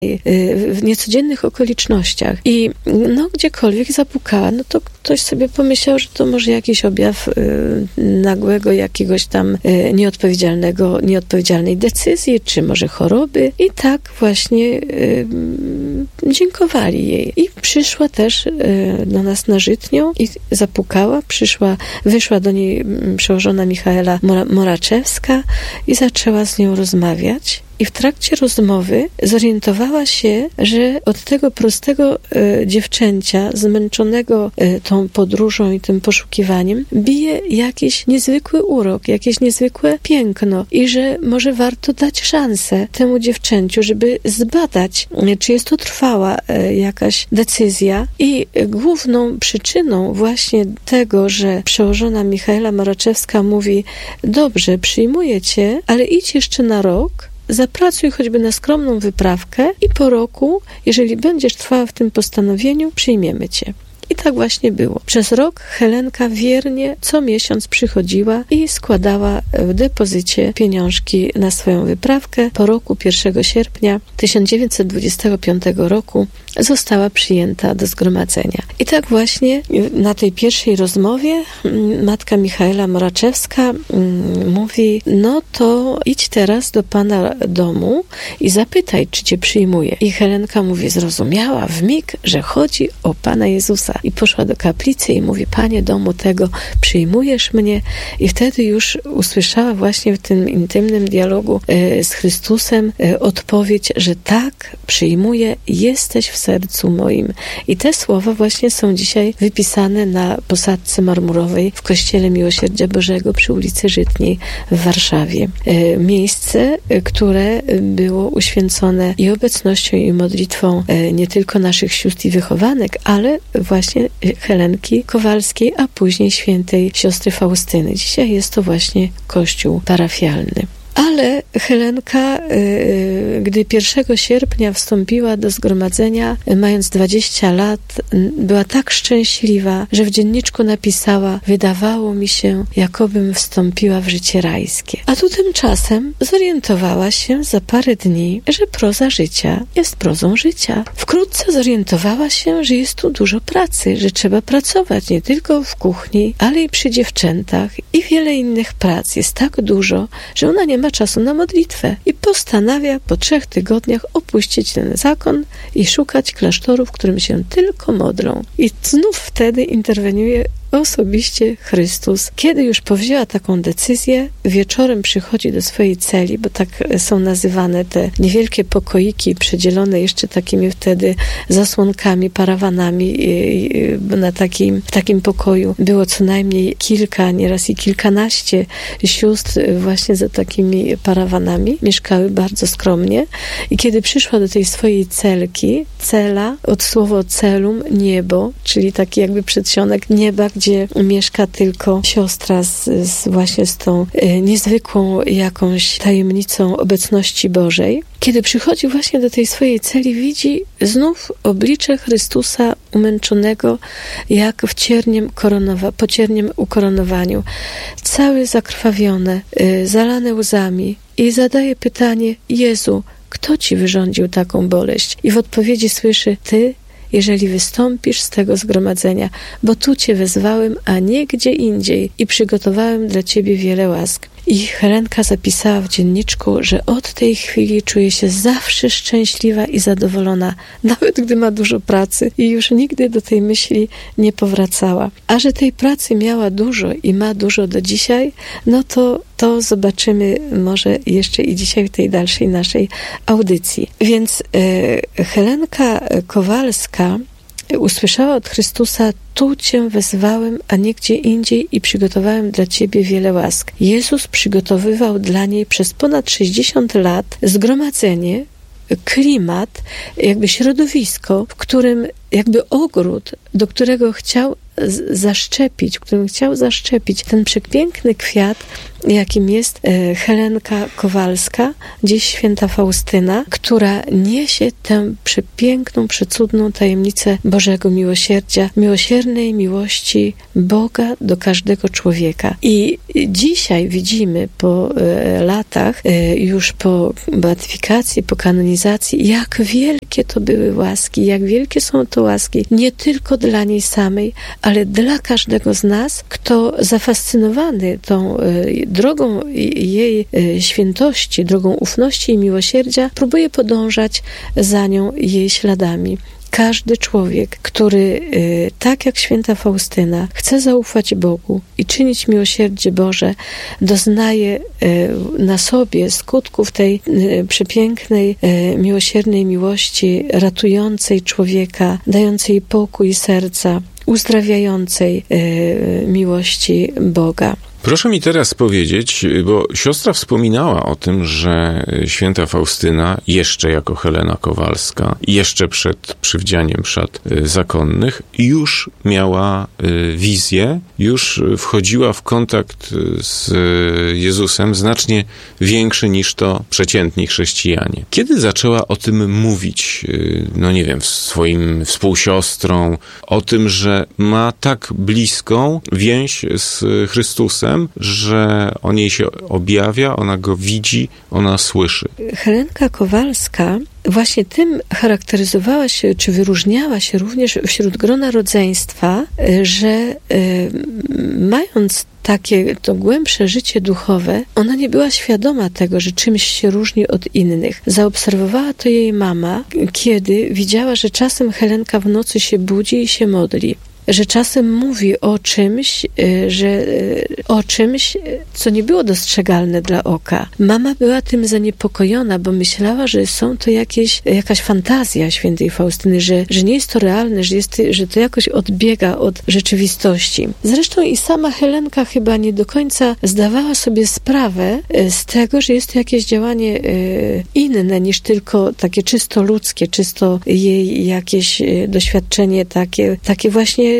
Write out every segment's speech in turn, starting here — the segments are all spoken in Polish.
w niecodziennych okolicznościach. I gdziekolwiek zapukała, to ktoś sobie pomyślał, że to może jakiś objaw nagłego jakiegoś tam nieodpowiedzialnej decyzji, czy może choroby. I tak właśnie dziękowali jej. I przyszła też do nas na Żytnią i zapukała. Wyszła do niej przełożona Michaela Moraczewska i zaczęła z nią rozmawiać. I w trakcie rozmowy zorientowała się, że od tego prostego dziewczęcia, zmęczonego tą podróżą i tym poszukiwaniem, bije jakiś niezwykły urok, jakieś niezwykłe piękno i że może warto dać szansę temu dziewczęciu, żeby zbadać, czy jest to trwała jakaś decyzja. I główną przyczyną właśnie tego, że przełożona Michaela Moraczewska mówi: dobrze, przyjmuję cię, ale idź jeszcze na rok, zapracuj choćby na skromną wyprawkę i po roku, jeżeli będziesz trwała w tym postanowieniu, przyjmiemy cię. I tak właśnie było. Przez rok Helenka wiernie co miesiąc przychodziła i składała w depozycie pieniążki na swoją wyprawkę. Po roku 1 sierpnia 1925 roku została przyjęta do zgromadzenia. I tak właśnie na tej pierwszej rozmowie matka Michaela Moraczewska mówi: no to idź teraz do pana domu i zapytaj, czy cię przyjmuje. I Helenka mówi, zrozumiała wmig, że chodzi o Pana Jezusa. I poszła do kaplicy i mówi: Panie domu tego, przyjmujesz mnie? I wtedy już usłyszała właśnie w tym intymnym dialogu z Chrystusem odpowiedź, że tak, przyjmuję, jesteś w sercu moim. I te słowa właśnie są dzisiaj wypisane na posadzce marmurowej w Kościele Miłosierdzia Bożego przy ulicy Żytniej w Warszawie. Miejsce, które było uświęcone i obecnością, i modlitwą nie tylko naszych sióstr i wychowanek, ale właśnie Helenki Kowalskiej, a później świętej siostry Faustyny. Dzisiaj jest to właśnie kościół parafialny. Ale Helenka, gdy 1 sierpnia wstąpiła do zgromadzenia, mając 20 lat, była tak szczęśliwa, że w dzienniczku napisała: wydawało mi się, jakobym wstąpiła w życie rajskie. A tu tymczasem zorientowała się za parę dni, że proza życia jest prozą życia. Wkrótce zorientowała się, że jest tu dużo pracy, że trzeba pracować nie tylko w kuchni, ale i przy dziewczętach, i wiele innych prac jest tak dużo, że ona nie ma czasu na modlitwę i postanawia po 3 tygodniach opuścić ten zakon i szukać klasztoru, w którym się tylko modlą. I znów wtedy interweniuje osobiście Chrystus. Kiedy już powzięła taką decyzję, wieczorem przychodzi do swojej celi, bo tak są nazywane te niewielkie pokoiki, przedzielone jeszcze takimi wtedy zasłonkami, parawanami. W takim pokoju było co najmniej kilka, nieraz i kilkanaście sióstr właśnie za takimi parawanami. Mieszkały bardzo skromnie. I kiedy przyszła do tej swojej celki, cela, od słowa celum, niebo, czyli taki jakby przedsionek nieba, gdzie mieszka tylko siostra właśnie z tą niezwykłą jakąś tajemnicą obecności Bożej. Kiedy przychodzi właśnie do tej swojej celi, widzi znów oblicze Chrystusa umęczonego jak po cierniem ukoronowaniu. Całe zakrwawione, zalane łzami. I zadaje pytanie: Jezu, kto ci wyrządził taką boleść? I w odpowiedzi słyszy: Ty, jeżeli wystąpisz z tego zgromadzenia, bo tu cię wezwałem, a nie gdzie indziej i przygotowałem dla ciebie wiele łask. I Helenka zapisała w dzienniczku, że od tej chwili czuje się zawsze szczęśliwa i zadowolona, nawet gdy ma dużo pracy, i już nigdy do tej myśli nie powracała. A że tej pracy miała dużo i ma dużo do dzisiaj, no to zobaczymy może jeszcze i dzisiaj w tej dalszej naszej audycji. Więc Helenka Kowalska usłyszała od Chrystusa: tu cię wezwałem, a nie gdzie indziej i przygotowałem dla ciebie wiele łask. Jezus przygotowywał dla niej przez ponad 60 lat zgromadzenie, klimat, jakby środowisko, w którym jakby ogród, do którego chciał zaszczepić, którym chciał zaszczepić ten przepiękny kwiat, jakim jest Helenka Kowalska, dziś święta Faustyna, która niesie tę przepiękną, przecudną tajemnicę Bożego miłosierdzia, miłosiernej miłości Boga do każdego człowieka. I dzisiaj widzimy po latach, już po beatyfikacji, po kanonizacji, jak wielkie to były łaski, jak wielkie są to łaski, nie tylko dla niej samej, ale dla każdego z nas, kto zafascynowany tą drogą jej świętości, drogą ufności i miłosierdzia, próbuje podążać za nią jej śladami. Każdy człowiek, który tak jak święta Faustyna chce zaufać Bogu i czynić miłosierdzie Boże, doznaje na sobie skutków tej przepięknej, miłosiernej miłości, ratującej człowieka, dającej pokój serca, uzdrawiającej miłości Boga. Proszę mi teraz powiedzieć, bo siostra wspominała o tym, że święta Faustyna, jeszcze jako Helena Kowalska, jeszcze przed przywdzianiem szat zakonnych, już miała wizję, już wchodziła w kontakt z Jezusem znacznie większy niż to przeciętni chrześcijanie. Kiedy zaczęła o tym mówić, no nie wiem, swoim współsiostrom, o tym, że ma tak bliską więź z Chrystusem, że on jej się objawia, ona go widzi, ona słyszy. Helenka Kowalska właśnie tym charakteryzowała się, czy wyróżniała się również wśród grona rodzeństwa, że mając takie to głębsze życie duchowe, ona nie była świadoma tego, że czymś się różni od innych. Zaobserwowała to jej mama, kiedy widziała, że czasem Helenka w nocy się budzi i się modli. Że czasem mówi o czymś, co nie było dostrzegalne dla oka. Mama była tym zaniepokojona, bo myślała, że są to jakaś fantazja świętej Faustyny, że nie jest to realne, że to jakoś odbiega od rzeczywistości. Zresztą i sama Helenka chyba nie do końca zdawała sobie sprawę z tego, że jest to jakieś działanie inne niż tylko takie czysto ludzkie, czysto jej jakieś doświadczenie takie właśnie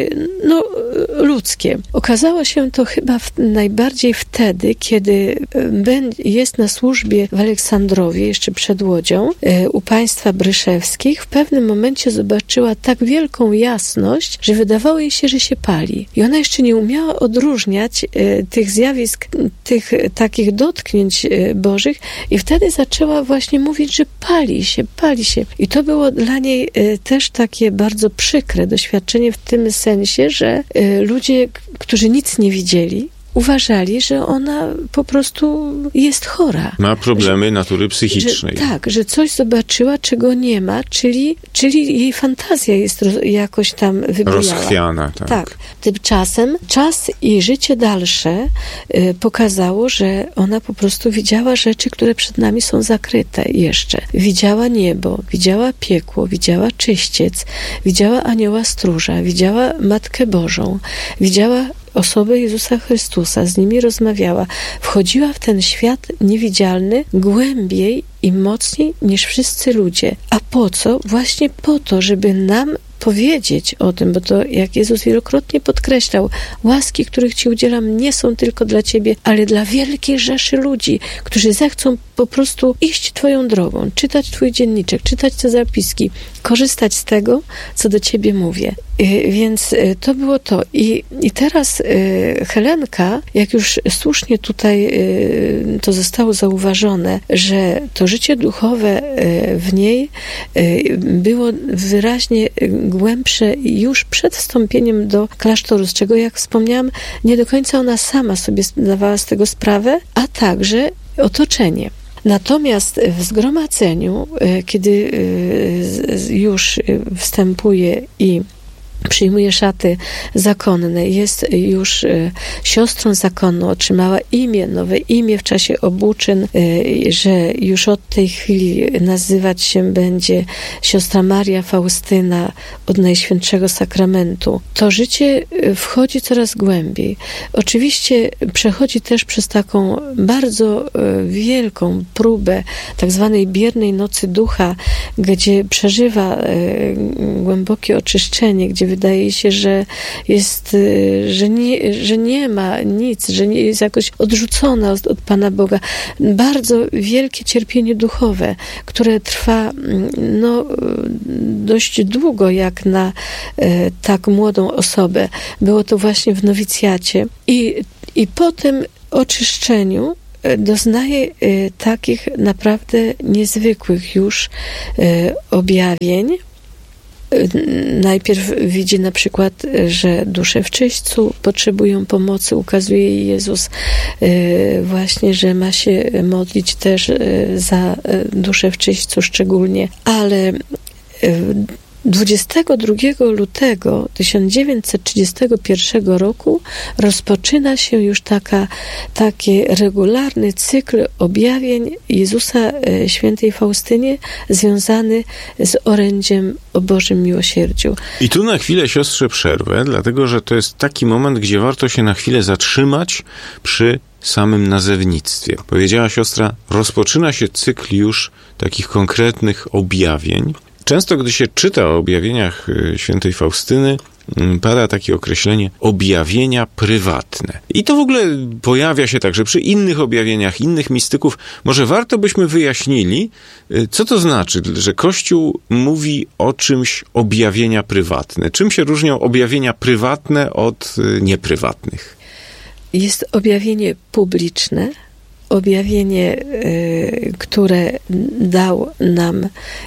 ludzkie. Okazało się to chyba najbardziej wtedy, kiedy jest na służbie w Aleksandrowie, jeszcze przed Łodzią, u państwa Bryszewskich. W pewnym momencie zobaczyła tak wielką jasność, że wydawało jej się, że się pali. I ona jeszcze nie umiała odróżniać tych zjawisk, tych takich dotknięć bożych i wtedy zaczęła właśnie mówić, że pali się. I to było dla niej też takie bardzo przykre doświadczenie w tym sensie, że ludzie, którzy nic nie widzieli, uważali, że ona po prostu jest chora. Ma problemy natury psychicznej. Że coś zobaczyła, czego nie ma, czyli jej fantazja jest jakoś tam wybujała. Rozchwiana, tak. Tymczasem czas i życie dalsze pokazało, że ona po prostu widziała rzeczy, które przed nami są zakryte jeszcze. Widziała niebo, widziała piekło, widziała czyściec, widziała anioła stróża, widziała Matkę Bożą, widziała osobę Jezusa Chrystusa, z nimi rozmawiała. Wchodziła w ten świat niewidzialny głębiej i mocniej niż wszyscy ludzie. A po co? Właśnie po to, żeby nam powiedzieć o tym, bo to, jak Jezus wielokrotnie podkreślał, łaski, których Ci udzielam, nie są tylko dla Ciebie, ale dla wielkiej rzeszy ludzi, którzy zechcą po prostu iść Twoją drogą, czytać Twój dzienniczek, czytać te zapiski, korzystać z tego, co do Ciebie mówię. Więc to było to. I teraz Helenka, jak już słusznie tutaj to zostało zauważone, że to życie duchowe w niej było wyraźnie głębsze już przed wstąpieniem do klasztoru, z czego, jak wspomniałam, nie do końca ona sama sobie zdawała z tego sprawę, a także otoczenie. Natomiast w zgromadzeniu, kiedy już wstępuje i przyjmuje szaty zakonne, jest już siostrą zakonną, otrzymała nowe imię w czasie obuczyn, że już od tej chwili nazywać się będzie siostra Maria Faustyna od Najświętszego Sakramentu. To życie wchodzi coraz głębiej. Oczywiście przechodzi też przez taką bardzo wielką próbę tak zwanej biernej nocy ducha, gdzie przeżywa głębokie oczyszczenie, gdzie wydaje się, że jest, że nie ma nic, że nie jest jakoś odrzucona od Pana Boga. Bardzo wielkie cierpienie duchowe, które trwa dość długo, jak na tak młodą osobę. Było to właśnie w nowicjacie. I po tym oczyszczeniu doznaje takich naprawdę niezwykłych już objawień. Najpierw widzi na przykład, że dusze w czyśćcu potrzebują pomocy. Ukazuje jej Jezus właśnie, że ma się modlić też za dusze w czyśćcu szczególnie. Ale 22 lutego 1931 roku rozpoczyna się już taki regularny cykl objawień Jezusa świętej Faustynie związany z orędziem o Bożym miłosierdziu. I tu na chwilę, siostrze, przerwę, dlatego że to jest taki moment, gdzie warto się na chwilę zatrzymać przy samym nazewnictwie. Powiedziała siostra, rozpoczyna się cykl już takich konkretnych objawień. Często, gdy się czyta o objawieniach świętej Faustyny, pada takie określenie objawienia prywatne. I to w ogóle pojawia się także przy innych objawieniach, innych mistyków. Może warto byśmy wyjaśnili, co to znaczy, że Kościół mówi o czymś objawienia prywatne. Czym się różnią objawienia prywatne od nieprywatnych? Jest objawienie publiczne, objawienie, które dał nam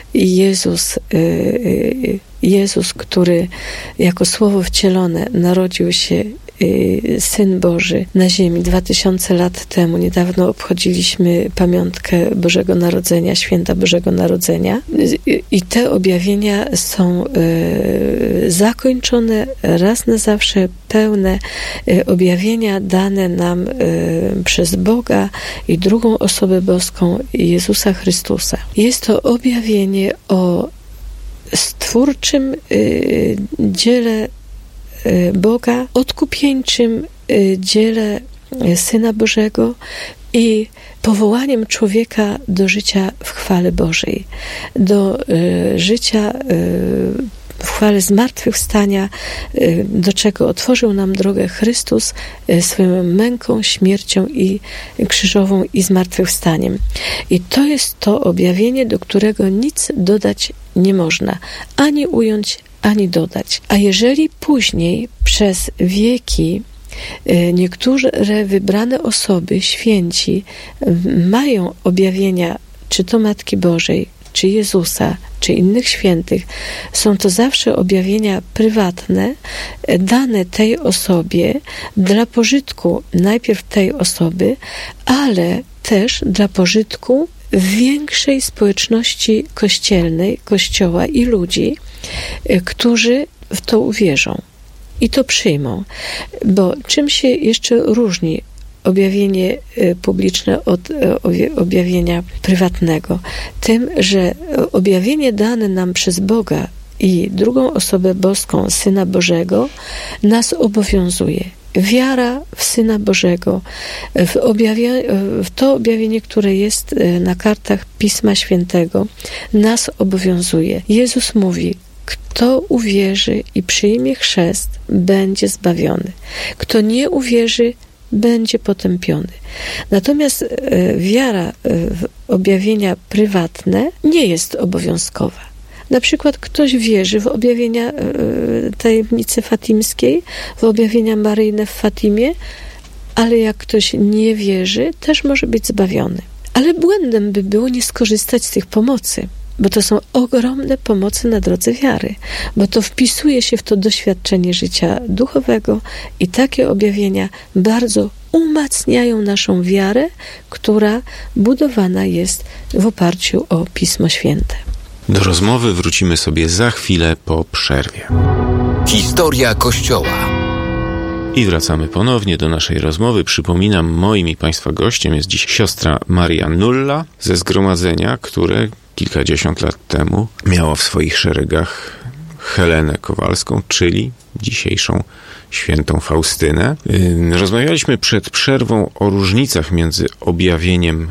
Jezus, który jako Słowo wcielone narodził się, Syn Boży na ziemi 2000 lat temu. Niedawno obchodziliśmy pamiątkę Bożego Narodzenia, święta Bożego Narodzenia. I te objawienia są zakończone raz na zawsze, pełne objawienia dane nam przez Boga i drugą osobę boską, Jezusa Chrystusa. Jest to objawienie o stwórczym dziele Boga, odkupieńczym dziele Syna Bożego i powołaniem człowieka do życia w chwale Bożej, do życia w chwale zmartwychwstania, do czego otworzył nam drogę Chrystus swoją męką, śmiercią i krzyżową i zmartwychwstaniem. I to jest to objawienie, do którego nic dodać nie można, ani ująć, ani dodać. A jeżeli później przez wieki niektóre wybrane osoby, święci, mają objawienia, czy to Matki Bożej, czy Jezusa, czy innych świętych, są to zawsze objawienia prywatne, dane tej osobie dla pożytku najpierw tej osoby, ale też dla pożytku większej społeczności kościelnej, Kościoła i ludzi, którzy w to uwierzą i to przyjmą. Bo czym się jeszcze różni objawienie publiczne od objawienia prywatnego? Tym, że objawienie dane nam przez Boga i drugą osobę boską, Syna Bożego, nas obowiązuje. Wiara w Syna Bożego, w to objawienie, które jest na kartach Pisma Świętego, nas obowiązuje. Jezus mówi, kto uwierzy i przyjmie chrzest, będzie zbawiony. Kto nie uwierzy, będzie potępiony. Natomiast wiara w objawienia prywatne nie jest obowiązkowa. Na przykład ktoś wierzy w objawienia tajemnicy fatimskiej, w objawienia maryjne w Fatimie, ale jak ktoś nie wierzy, też może być zbawiony. Ale błędem by było nie skorzystać z tych pomocy, bo to są ogromne pomocy na drodze wiary, bo to wpisuje się w to doświadczenie życia duchowego i takie objawienia bardzo umacniają naszą wiarę, która budowana jest w oparciu o Pismo Święte. Do rozmowy wrócimy sobie za chwilę po przerwie. Historia Kościoła. I wracamy ponownie do naszej rozmowy. Przypominam, moim i Państwa gościem jest dziś siostra Maria Nulla ze zgromadzenia, które kilkadziesiąt lat temu miało w swoich szeregach Helenę Kowalską, czyli dzisiejszą świętą Faustynę. Rozmawialiśmy przed przerwą o różnicach między objawieniem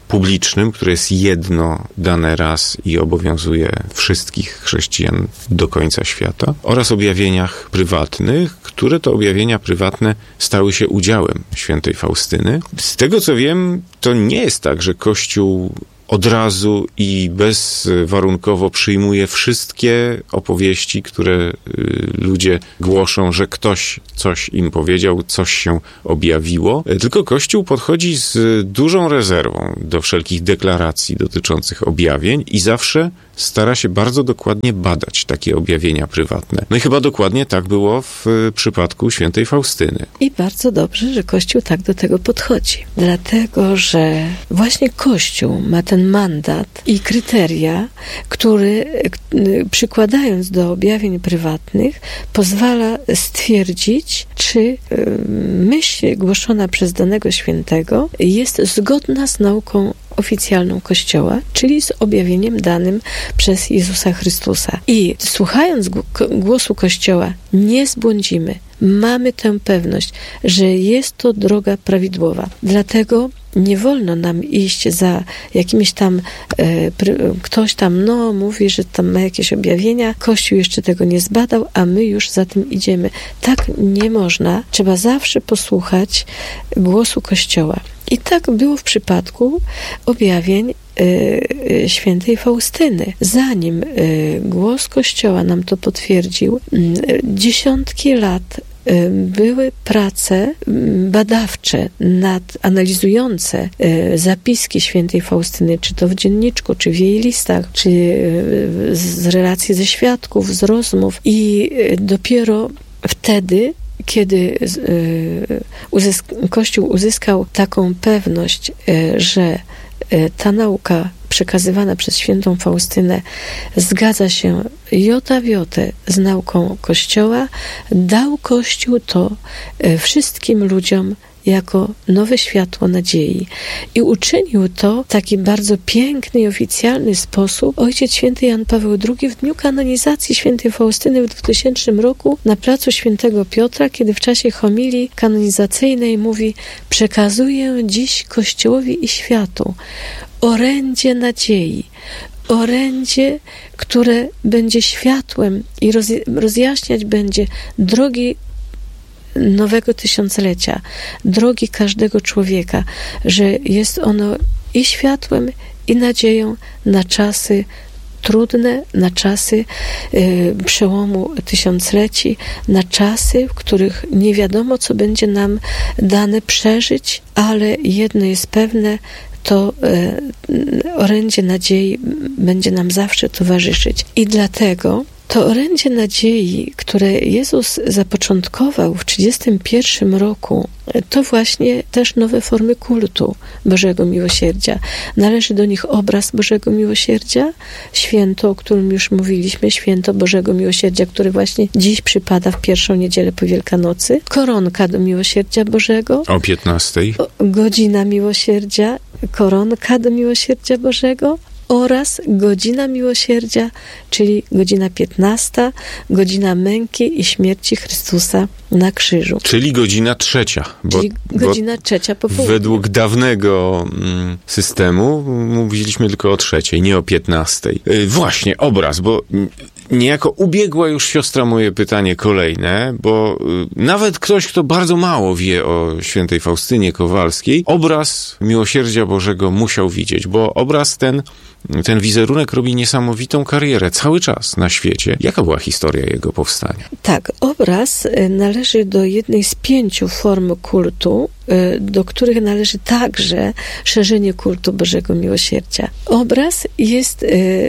publicznym, które jest jedno, dane raz i obowiązuje wszystkich chrześcijan do końca świata, oraz objawieniach prywatnych, które to objawienia prywatne stały się udziałem świętej Faustyny. Z tego co wiem, to nie jest tak, że Kościół od razu i bezwarunkowo przyjmuje wszystkie opowieści, które ludzie głoszą, że ktoś coś im powiedział, coś się objawiło. Tylko Kościół podchodzi z dużą rezerwą do wszelkich deklaracji dotyczących objawień i zawsze stara się bardzo dokładnie badać takie objawienia prywatne. No i chyba dokładnie tak było w przypadku świętej Faustyny. I bardzo dobrze, że Kościół tak do tego podchodzi. Dlatego, że właśnie Kościół ma ten mandat i kryteria, który przykładając do objawień prywatnych pozwala stwierdzić, czy myśl głoszona przez danego świętego jest zgodna z nauką oficjalną Kościoła, czyli z objawieniem danym przez Jezusa Chrystusa. I słuchając głosu Kościoła nie zbłądzimy. Mamy tę pewność, że jest to droga prawidłowa. Dlatego nie wolno nam iść za jakimiś tam, ktoś tam mówi, że tam ma jakieś objawienia, Kościół jeszcze tego nie zbadał, a my już za tym idziemy. Tak nie można. Trzeba zawsze posłuchać głosu Kościoła. I tak było w przypadku objawień świętej Faustyny. Zanim głos Kościoła nam to potwierdził, dziesiątki lat były prace badawcze analizujące zapiski świętej Faustyny, czy to w dzienniczku, czy w jej listach, czy z relacji ze świadków, z rozmów. I dopiero wtedy, kiedy Kościół uzyskał taką pewność, że ta nauka przekazywana przez świętą Faustynę zgadza się jota w jotę z nauką Kościoła, dał Kościół to wszystkim ludziom jako nowe światło nadziei. I uczynił to w taki bardzo piękny i oficjalny sposób Ojciec Święty Jan Paweł II w dniu kanonizacji świętej Faustyny w 2000 roku na placu Świętego Piotra, kiedy w czasie homilii kanonizacyjnej mówi: przekazuję dziś Kościołowi i światu orędzie nadziei, orędzie, które będzie światłem i rozjaśniać będzie drogi nowego tysiąclecia, drogi każdego człowieka, że jest ono i światłem, i nadzieją na czasy trudne, na czasy przełomu tysiącleci, na czasy, w których nie wiadomo, co będzie nam dane przeżyć, ale jedno jest pewne, to orędzie nadziei będzie nam zawsze towarzyszyć. I dlatego to orędzie nadziei, które Jezus zapoczątkował w 1931 roku, to właśnie też nowe formy kultu Bożego Miłosierdzia. Należy do nich obraz Bożego Miłosierdzia, święto, o którym już mówiliśmy, święto Bożego Miłosierdzia, które właśnie dziś przypada w pierwszą niedzielę po Wielkanocy, koronka do Miłosierdzia Bożego. O 15:00. Godzina Miłosierdzia, koronka do Miłosierdzia Bożego, oraz godzina miłosierdzia, czyli godzina 15, godzina męki i śmierci Chrystusa na krzyżu. Czyli godzina 3. Czyli godzina 3 po południu. Według dawnego systemu mówiliśmy tylko o 3, nie o 15. Właśnie, obraz, bo niejako ubiegła już siostra moje pytanie kolejne, bo nawet ktoś, kto bardzo mało wie o świętej Faustynie Kowalskiej, obraz Miłosierdzia Bożego musiał widzieć, bo obraz ten wizerunek robi niesamowitą karierę cały czas na świecie. Jaka była historia jego powstania? Tak, obraz należy do jednej z 5 form kultu, do których należy także szerzenie kultu Bożego Miłosierdzia. Obraz jest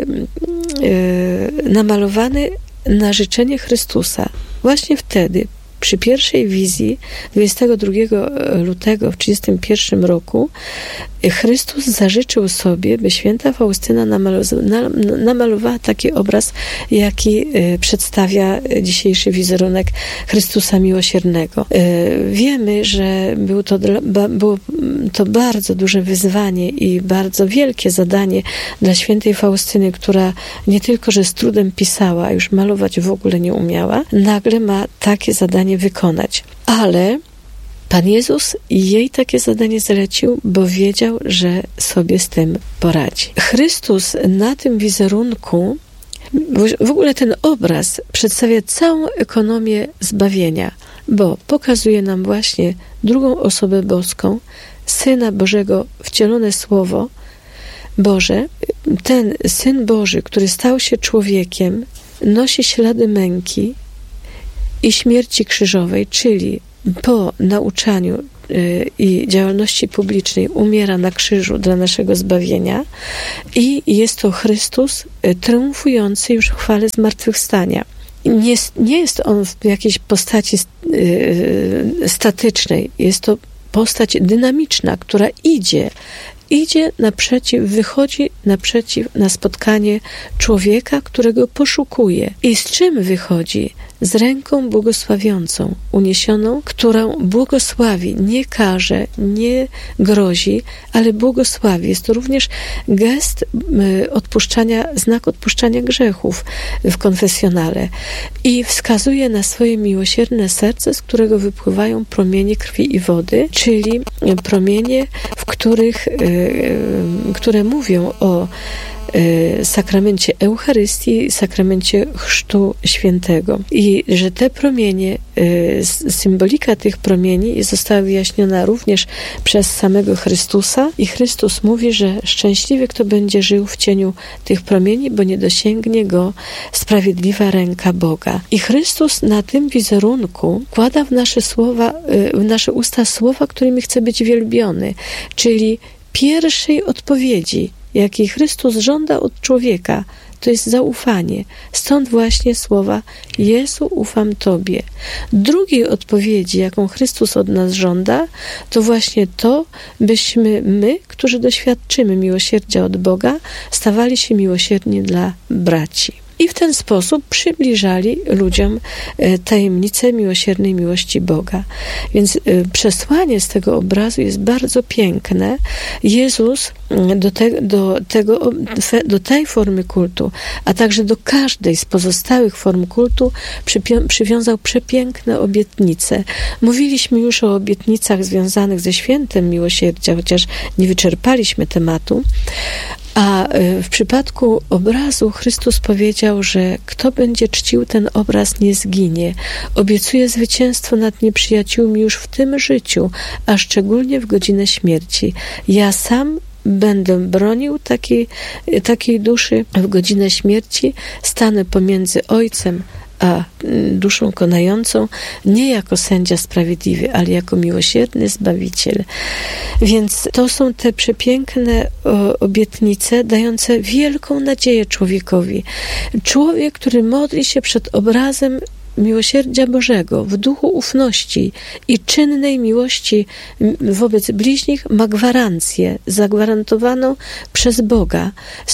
namalowany na życzenie Chrystusa. Właśnie wtedy, przy pierwszej wizji 22 lutego w 1931 roku, Chrystus zażyczył sobie, by święta Faustyna namalowała taki obraz, jaki przedstawia dzisiejszy wizerunek Chrystusa Miłosiernego. Wiemy, że było to bardzo duże wyzwanie i bardzo wielkie zadanie dla świętej Faustyny, która nie tylko, że z trudem pisała, a już malować w ogóle nie umiała, nagle ma takie zadanie wykonać. Ale Pan Jezus jej takie zadanie zlecił, bo wiedział, że sobie z tym poradzi. Chrystus na tym wizerunku, w ogóle ten obraz przedstawia całą ekonomię zbawienia, bo pokazuje nam właśnie drugą osobę boską, Syna Bożego, wcielone Słowo Boże. Ten Syn Boży, który stał się człowiekiem, nosi ślady męki i śmierci krzyżowej, czyli po nauczaniu i działalności publicznej umiera na krzyżu dla naszego zbawienia i jest to Chrystus triumfujący już w chwale zmartwychwstania. Nie jest on w jakiejś postaci statycznej, jest to postać dynamiczna, która idzie naprzeciw, wychodzi naprzeciw na spotkanie człowieka, którego poszukuje. I z czym wychodzi? Z ręką błogosławiącą, uniesioną, którą błogosławi, nie karze, nie grozi, ale błogosławi. Jest to również gest odpuszczania, znak odpuszczania grzechów w konfesjonale i wskazuje na swoje miłosierne serce, z którego wypływają promienie krwi i wody, czyli promienie, które mówią o sakramencie Eucharystii, sakramencie Chrztu Świętego. I że te promienie, symbolika tych promieni została wyjaśniona również przez samego Chrystusa i Chrystus mówi, że szczęśliwy, kto będzie żył w cieniu tych promieni, bo nie dosięgnie go sprawiedliwa ręka Boga. I Chrystus na tym wizerunku wkłada w nasze usta słowa, którymi chce być wielbiony, czyli pierwszej odpowiedzi, jakiej Chrystus żąda od człowieka, to jest zaufanie. Stąd właśnie słowa Jezu, ufam Tobie. Drugiej odpowiedzi, jaką Chrystus od nas żąda, to właśnie to, byśmy my, którzy doświadczymy miłosierdzia od Boga, stawali się miłosierni dla braci. I w ten sposób przybliżali ludziom tajemnicę miłosiernej miłości Boga. Więc przesłanie z tego obrazu jest bardzo piękne. Jezus do tej formy kultu, a także do każdej z pozostałych form kultu przywiązał przepiękne obietnice. Mówiliśmy już o obietnicach związanych ze świętem miłosierdzia, chociaż nie wyczerpaliśmy tematu. A w przypadku obrazu Chrystus powiedział, że kto będzie czcił ten obraz, nie zginie. Obiecuje zwycięstwo nad nieprzyjaciółmi już w tym życiu, a szczególnie w godzinę śmierci. Ja sam będę bronił takiej duszy w godzinę śmierci, stanę pomiędzy Ojcem a duszą konającą, nie jako sędzia sprawiedliwy, ale jako miłosierny Zbawiciel. Więc to są te przepiękne obietnice, dające wielką nadzieję człowiekowi. Człowiek, który modli się przed obrazem miłosierdzia Bożego w duchu ufności i czynnej miłości wobec bliźnich, ma gwarancję zagwarantowaną przez Boga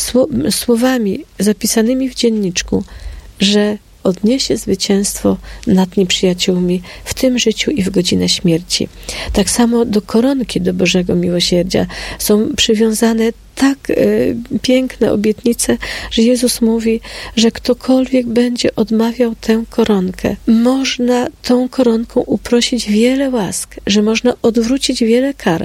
słowami zapisanymi w dzienniczku, że odniesie zwycięstwo nad nieprzyjaciółmi w tym życiu i w godzinę śmierci. Tak samo do koronki, do Bożego Miłosierdzia są przywiązane tak piękne obietnice, że Jezus mówi, że ktokolwiek będzie odmawiał tę koronkę, można tą koronką uprosić wiele łask, że można odwrócić wiele kar.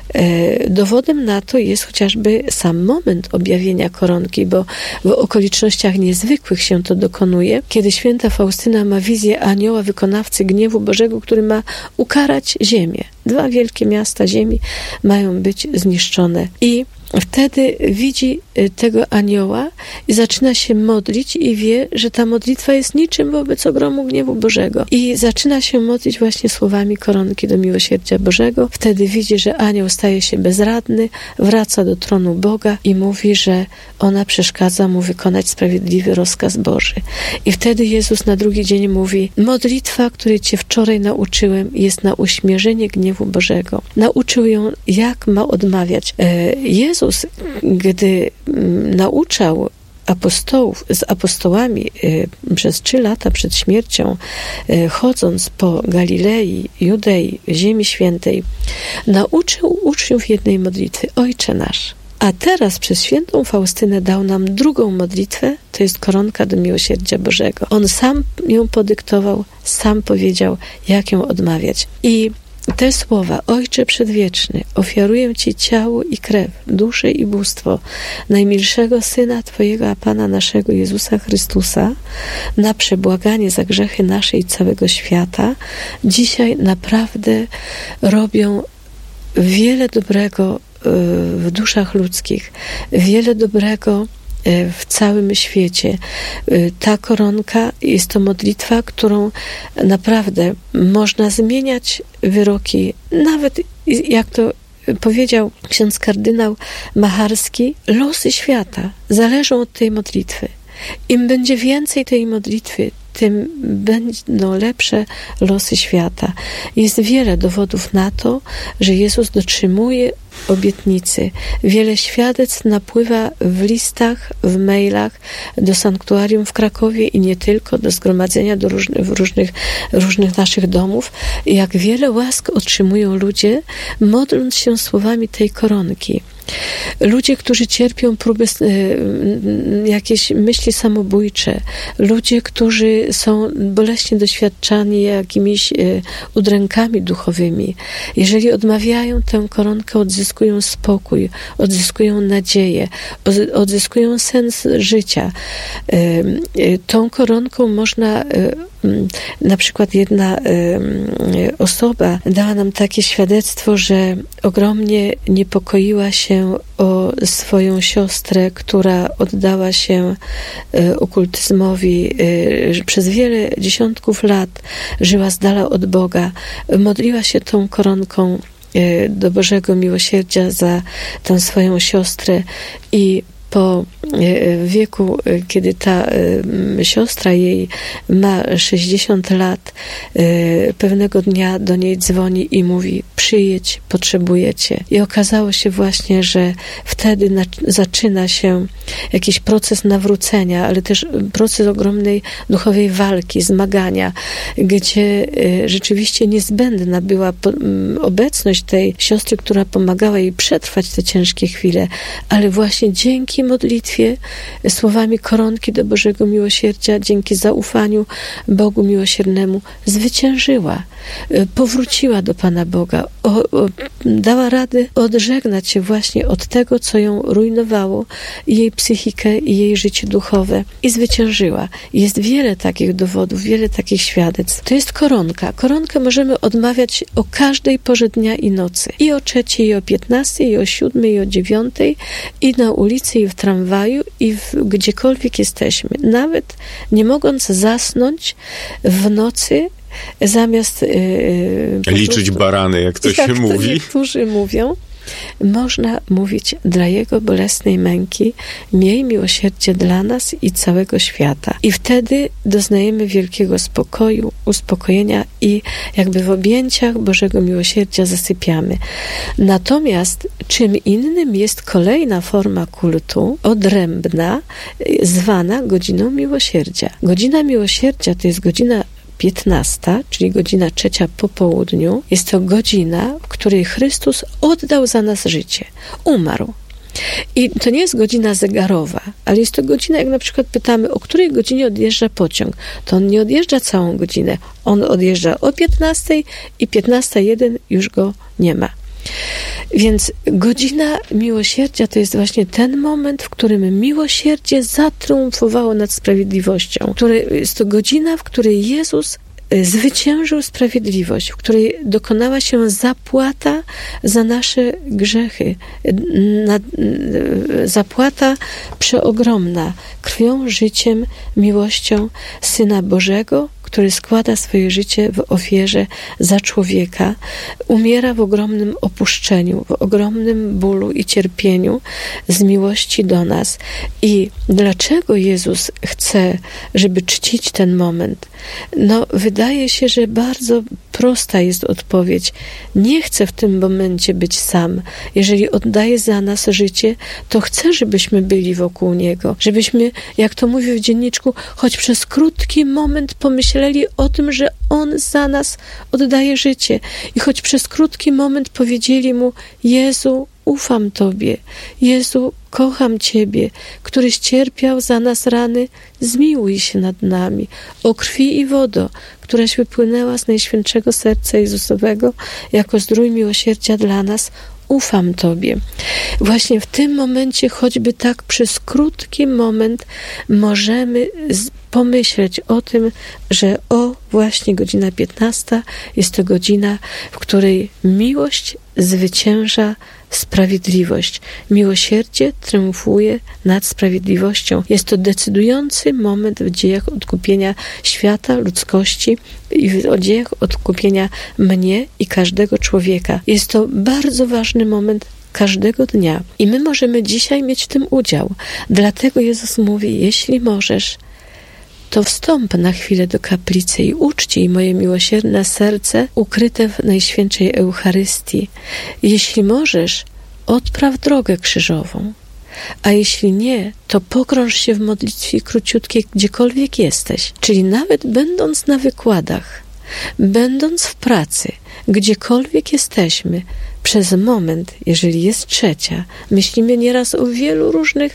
Dowodem na to jest chociażby sam moment objawienia koronki, bo w okolicznościach niezwykłych się to dokonuje, kiedy święta Faustyna ma wizję anioła wykonawcy gniewu Bożego, który ma ukarać ziemię. 2 wielkie miasta ziemi mają być zniszczone. I wtedy widzi tego anioła i zaczyna się modlić i wie, że ta modlitwa jest niczym wobec ogromu gniewu Bożego. I zaczyna się modlić właśnie słowami koronki do miłosierdzia Bożego. Wtedy widzi, że anioł staje się bezradny, wraca do tronu Boga i mówi, że ona przeszkadza mu wykonać sprawiedliwy rozkaz Boży. I wtedy Jezus na drugi dzień mówi: modlitwa, której Cię wczoraj nauczyłem, jest na uśmierzenie gniewu Bożego. Nauczył ją, jak ma odmawiać. Jezus, gdy nauczał z apostołami przez 3 lata przed śmiercią, chodząc po Galilei, Judei, Ziemi Świętej, nauczył uczniów jednej modlitwy: Ojcze nasz. A teraz przez świętą Faustynę dał nam drugą modlitwę, to jest koronka do miłosierdzia Bożego. On sam ją podyktował, sam powiedział, jak ją odmawiać. I te słowa: Ojcze Przedwieczny, ofiaruję Ci ciało i krew, duszę i bóstwo najmilszego Syna Twojego, a Pana naszego Jezusa Chrystusa, na przebłaganie za grzechy nasze i całego świata, dzisiaj naprawdę robią wiele dobrego w duszach ludzkich, wiele dobrego w całym świecie. Ta koronka jest to modlitwa, którą naprawdę można zmieniać wyroki, nawet jak to powiedział ksiądz kardynał Macharski, losy świata zależą od tej modlitwy. Im będzie więcej tej modlitwy, tym będą lepsze losy świata. Jest wiele dowodów na to, że Jezus dotrzymuje obietnicy. Wiele świadectw napływa w listach, w mailach do sanktuarium w Krakowie i nie tylko, do zgromadzenia w różnych naszych domów. Jak wiele łask otrzymują ludzie, modląc się słowami tej koronki. Ludzie, którzy cierpią próby, jakieś myśli samobójcze, ludzie, którzy są boleśnie doświadczani jakimiś udrękami duchowymi, jeżeli odmawiają tę koronkę, odzyskują spokój, odzyskują nadzieję, odzyskują sens życia. Tą koronką można, na przykład jedna osoba dała nam takie świadectwo, że ogromnie niepokoiła się o swoją siostrę, która oddała się okultyzmowi, przez wiele dziesiątków lat żyła z dala od Boga. Modliła się tą koronką do Bożego Miłosierdzia za tę swoją siostrę i po wieku, kiedy ta siostra jej ma 60 lat, pewnego dnia do niej dzwoni i mówi: przyjedź, potrzebuję cię. I okazało się właśnie, że wtedy zaczyna się jakiś proces nawrócenia, ale też proces ogromnej duchowej walki, zmagania, gdzie rzeczywiście niezbędna była obecność tej siostry, która pomagała jej przetrwać te ciężkie chwile, ale właśnie dzięki modlitwie, słowami koronki do Bożego Miłosierdzia, dzięki zaufaniu Bogu Miłosiernemu zwyciężyła. Powróciła do Pana Boga. Dała radę odżegnać się właśnie od tego, co ją rujnowało, jej psychikę i jej życie duchowe. I zwyciężyła. Jest wiele takich dowodów, wiele takich świadectw. To jest koronka. Koronkę możemy odmawiać o każdej porze dnia i nocy. I o 3, i o 15, i o 7, i o 9, i na ulicy, i w tramwaju, i gdziekolwiek jesteśmy. Nawet nie mogąc zasnąć w nocy, zamiast liczyć barany, jak to się mówi. Niektórzy mówią, można mówić: dla Jego bolesnej męki miej miłosierdzie dla nas i całego świata. I wtedy doznajemy wielkiego spokoju, uspokojenia i jakby w objęciach Bożego Miłosierdzia zasypiamy. Natomiast czym innym jest kolejna forma kultu, odrębna, zwana godziną miłosierdzia. Godzina miłosierdzia to jest godzina 15, czyli godzina 3 po południu. Jest to godzina, w której Chrystus oddał za nas życie. Umarł. I to nie jest godzina zegarowa, ale jest to godzina, jak na przykład pytamy, o której godzinie odjeżdża pociąg, to on nie odjeżdża całą godzinę. On odjeżdża o 15 i 15:01 już go nie ma. Więc godzina miłosierdzia to jest właśnie ten moment, w którym miłosierdzie zatriumfowało nad sprawiedliwością. Jest to godzina, w której Jezus zwyciężył sprawiedliwość, w której dokonała się zapłata za nasze grzechy. Zapłata przeogromna, krwią, życiem, miłością Syna Bożego, który składa swoje życie w ofierze za człowieka, umiera w ogromnym opuszczeniu, w ogromnym bólu i cierpieniu z miłości do nas. I dlaczego Jezus chce, żeby czcić ten moment? No, wydaje się, że bardzo prosta jest odpowiedź. Nie chcę w tym momencie być sam. Jeżeli oddaje za nas życie, to chcę, żebyśmy byli wokół Niego. Żebyśmy, jak to mówię w dzienniczku, choć przez krótki moment pomyśleli o tym, że On za nas oddaje życie. I choć przez krótki moment powiedzieli Mu: Jezu, ufam Tobie. Jezu, kocham Ciebie, któryś cierpiał za nas rany, zmiłuj się nad nami. O krwi i wodo, któraś wypłynęła z Najświętszego Serca Jezusowego jako zdrój miłosierdzia dla nas, ufam Tobie. Właśnie w tym momencie, choćby tak przez krótki moment, możemy pomyśleć o tym, że właśnie godzina 15 jest to godzina, w której miłość zwycięża sprawiedliwość. Miłosierdzie triumfuje nad sprawiedliwością. Jest to decydujący moment w dziejach odkupienia świata, ludzkości i w dziejach odkupienia mnie i każdego człowieka. Jest to bardzo ważny moment każdego dnia i my możemy dzisiaj mieć w tym udział. Dlatego Jezus mówi, jeśli możesz, to wstąp na chwilę do kaplicy i uczcij moje miłosierne serce ukryte w Najświętszej Eucharystii. Jeśli możesz, odpraw drogę krzyżową. A jeśli nie, to pokrąż się w modlitwie króciutkiej, gdziekolwiek jesteś. Czyli nawet będąc na wykładach, będąc w pracy, gdziekolwiek jesteśmy, przez moment, jeżeli jest trzecia, myślimy nieraz o wielu różnych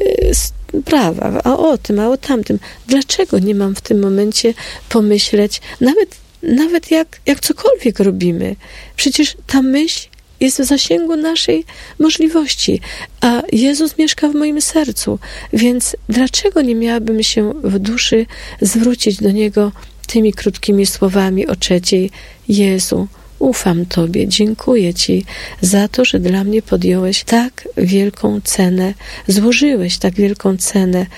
sprawach, a o tym, a o tamtym. Dlaczego nie mam w tym momencie pomyśleć, nawet jak cokolwiek robimy? Przecież ta myśl jest w zasięgu naszej możliwości, a Jezus mieszka w moim sercu, więc dlaczego nie miałabym się w duszy zwrócić do Niego tymi krótkimi słowami o trzeciej? Jezu, ufam Tobie, dziękuję Ci za to, że dla mnie podjąłeś tak wielką cenę, złożyłeś tak wielką cenę,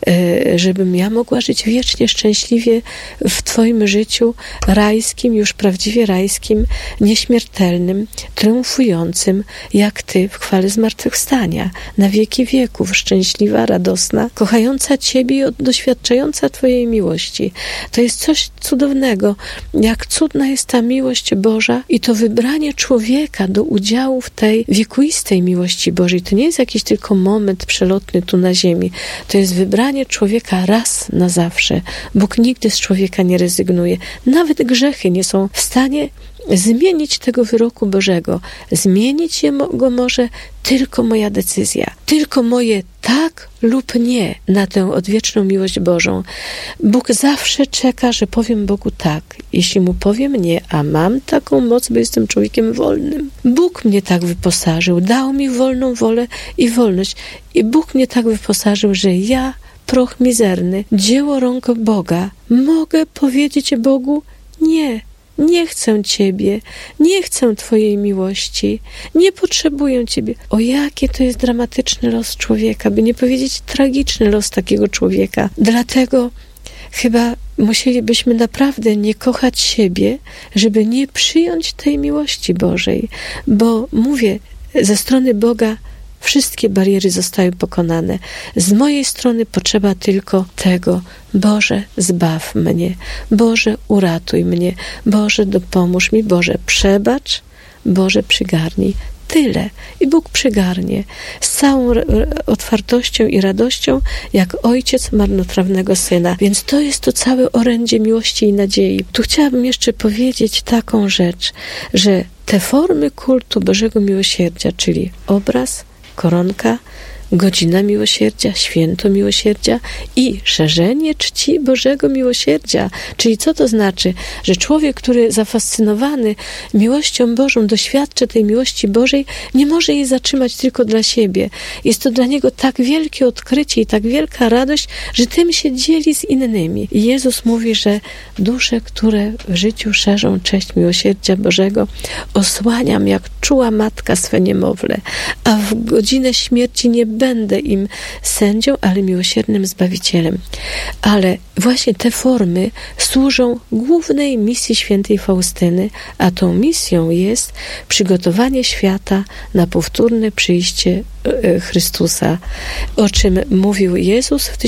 żebym ja mogła żyć wiecznie, szczęśliwie w Twoim życiu rajskim, już prawdziwie rajskim, nieśmiertelnym, triumfującym, jak Ty w chwale zmartwychwstania, na wieki wieków, szczęśliwa, radosna, kochająca Ciebie i doświadczająca Twojej miłości. To jest coś cudownego, jak cudna jest ta miłość Boża i to wybranie człowieka do udziału w tej wiekuistej miłości Bożej. To nie jest jakiś tylko moment przelotny tu na ziemi. To jest wybranie człowieka raz na zawsze. Bóg nigdy z człowieka nie rezygnuje. Nawet grzechy nie są w stanie zmienić tego wyroku Bożego. Zmienić go może tylko moja decyzja. Tylko moje tak lub nie na tę odwieczną miłość Bożą. Bóg zawsze czeka, że powiem Bogu tak. Jeśli Mu powiem nie, a mam taką moc, bo jestem człowiekiem wolnym. Bóg mnie tak wyposażył, dał mi wolną wolę i wolność. I Bóg mnie tak wyposażył, że ja, proch mizerny, dzieło rąk Boga, mogę powiedzieć Bogu nie. Nie chcę Ciebie, nie chcę Twojej miłości, nie potrzebuję Ciebie. O jaki to jest dramatyczny los człowieka, by nie powiedzieć tragiczny los takiego człowieka. Dlatego chyba musielibyśmy naprawdę nie kochać siebie, żeby nie przyjąć tej miłości Bożej. Bo mówię, ze strony Boga wszystkie bariery zostały pokonane. Z mojej strony potrzeba tylko tego: Boże, zbaw mnie, Boże, uratuj mnie, Boże, dopomóż mi, Boże, przebacz, Boże, przygarnij. Tyle. I Bóg przygarnie z całą otwartością i radością, jak ojciec marnotrawnego syna. Więc to jest to całe orędzie miłości i nadziei. Tu chciałabym jeszcze powiedzieć taką rzecz, że te formy kultu Bożego Miłosierdzia, czyli obraz, koronka, godzina miłosierdzia, święto miłosierdzia i szerzenie czci Bożego Miłosierdzia. Czyli co to znaczy? Że człowiek, który zafascynowany miłością Bożą doświadcza tej miłości Bożej, nie może jej zatrzymać tylko dla siebie. Jest to dla niego tak wielkie odkrycie i tak wielka radość, że tym się dzieli z innymi. I Jezus mówi, że dusze, które w życiu szerzą cześć miłosierdzia Bożego, osłaniam jak czuła matka swe niemowlę, a w godzinę śmierci nie będę im sędzią, ale miłosiernym Zbawicielem. Ale właśnie te formy służą głównej misji świętej Faustyny, a tą misją jest przygotowanie świata na powtórne przyjście Chrystusa, o czym mówił Jezus w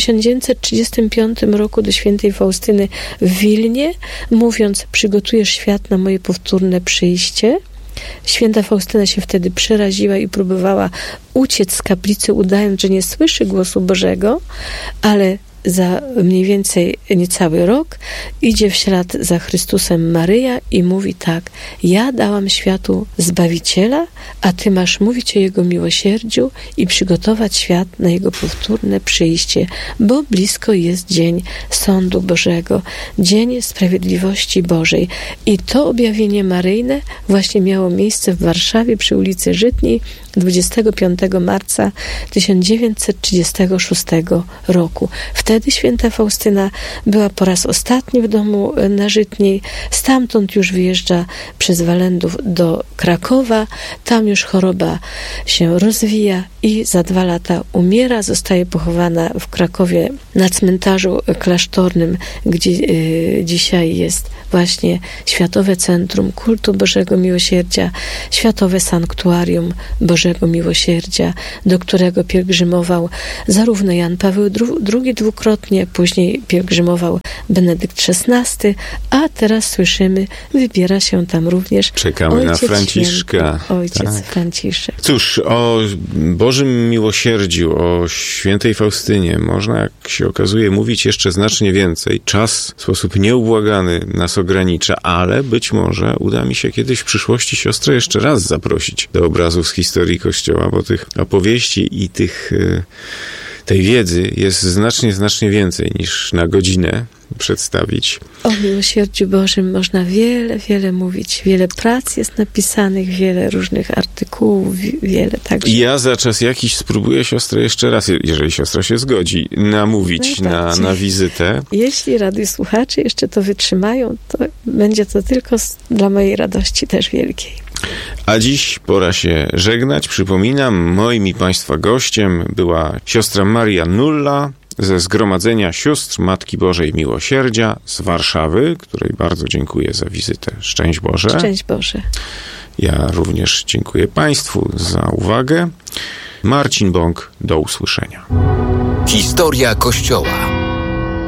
1935 roku do świętej Faustyny w Wilnie, mówiąc: przygotujesz świat na moje powtórne przyjście. Święta Faustyna się wtedy przeraziła i próbowała uciec z kaplicy, udając, że nie słyszy głosu Bożego, ale za mniej więcej niecały rok idzie w ślad za Chrystusem Maryja i mówi tak: ja dałam światu Zbawiciela, a ty masz mówić o Jego miłosierdziu i przygotować świat na Jego powtórne przyjście, bo blisko jest dzień sądu Bożego, dzień sprawiedliwości Bożej. I to objawienie maryjne właśnie miało miejsce w Warszawie przy ulicy Żytniej 25 marca 1936 roku. Wtedy święta Faustyna była po raz ostatni w domu na Żytniej. Stamtąd już wyjeżdża przez Walendów do Krakowa. Tam już choroba się rozwija i za 2 lata umiera. Zostaje pochowana w Krakowie na cmentarzu klasztornym, gdzie dzisiaj jest właśnie Światowe Centrum Kultu Bożego Miłosierdzia, Światowe Sanktuarium Bożego Miłosierdzia, do którego pielgrzymował zarówno Jan Paweł II dwukrotnie, później pielgrzymował Benedykt XVI, a teraz słyszymy, wybiera się tam również Czekamy na Franciszka. Ojciec Franciszek. Cóż, o Bożym Miłosierdziu, o świętej Faustynie można, jak się okazuje, mówić jeszcze znacznie więcej. Czas w sposób nieubłagany nas ogranicza, ale być może uda mi się kiedyś w przyszłości siostrę jeszcze raz zaprosić do obrazów z historii Kościoła, bo tych opowieści i tej wiedzy jest znacznie więcej niż na godzinę przedstawić. O miłosierdziu Bożym można wiele mówić. Wiele prac jest napisanych, wiele różnych artykułów, wiele także. Ja za czas jakiś spróbuję siostrę jeszcze raz, jeżeli siostra się zgodzi, namówić na wizytę. Jeśli radiosłuchacze jeszcze to wytrzymają, to będzie to tylko dla mojej radości też wielkiej. A dziś pora się żegnać. Przypominam, moim i Państwa gościem była siostra Maria Nulla ze Zgromadzenia Sióstr Matki Bożej Miłosierdzia z Warszawy, której bardzo dziękuję za wizytę. Szczęść Boże. Szczęść Boże. Ja również dziękuję Państwu za uwagę. Marcin Bąk, do usłyszenia. Historia Kościoła.